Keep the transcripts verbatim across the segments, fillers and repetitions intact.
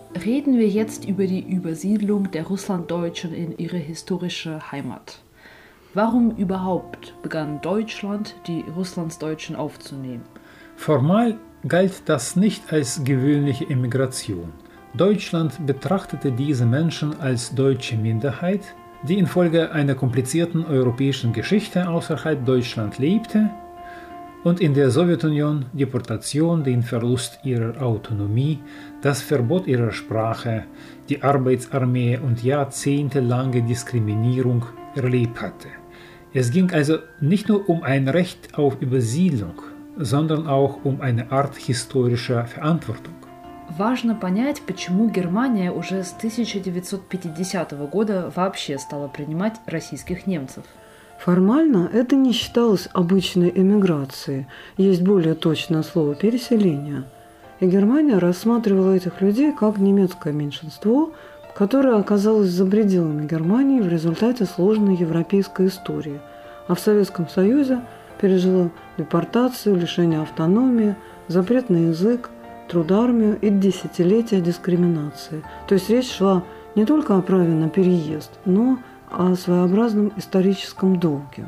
Reden wir jetzt über die Übersiedlung der Russlanddeutschen in ihre historische Heimat. Warum überhaupt begann Deutschland, die Russlandsdeutschen aufzunehmen? Formal galt das nicht als gewöhnliche Emigration. Deutschland betrachtete diese Menschen als deutsche Minderheit, die infolge einer komplizierten europäischen Geschichte außerhalb Deutschland lebte und in der Sowjetunion Deportation, den Verlust ihrer Autonomie, das Verbot ihrer Sprache, die Arbeitsarmee und jahrzehntelange Diskriminierung erlebt hatte. Es ging also nicht nur um ein Recht auf Übersiedlung, sondern auch um eine Art historischer Verantwortung. Важно понять, почему Германия уже с тысяча девятьсот пятидесятого года вообще стала принимать российских немцев. Формально это не считалось обычной эмиграцией, есть более точное слово «переселение». И Германия рассматривала этих людей как немецкое меньшинство, которое оказалось за пределами Германии в результате сложной европейской истории, а в Советском Союзе пережило депортацию, лишение автономии, запрет на язык, трудармию и десятилетия дискриминации. То есть речь шла не только о праве на переезд, но о своеобразном историческом долге.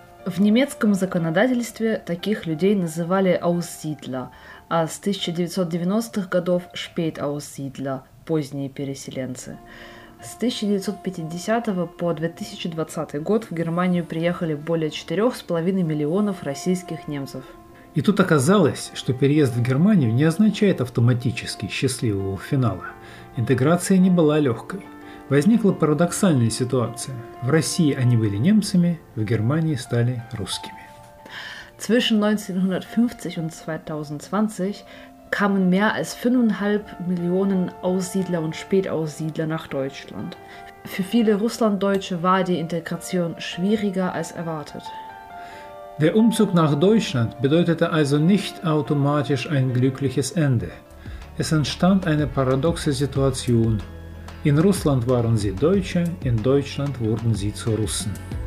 В немецком законодательстве таких людей называли Aussiedler, а с тысяча девятьсот девяностых годов Spätaussiedler, поздние переселенцы. С тысяча девятьсот пятидесятого по две тысячи двадцатый год в Германию приехали более четырёх с половиной миллионов российских немцев. И тут оказалось, что переезд в Германию не означает автоматически счастливого финала. Интеграция не была легкой. Возникла парадоксальная ситуация. В России они были немцами, в Германии стали русскими. Zwischen neunzehnhundertfünfzig und zweitausendzwanzig kamen mehr als fünfeinhalb Millionen Aussiedler und Spätaussiedler nach Deutschland. Für viele Russlanddeutsche war die Integration schwieriger als erwartet. Der Umzug nach Deutschland bedeutete also nicht automatisch ein glückliches Ende. Es entstand eine paradoxe Situation. In Russland waren sie Deutsche, in Deutschland wurden sie zu Russen.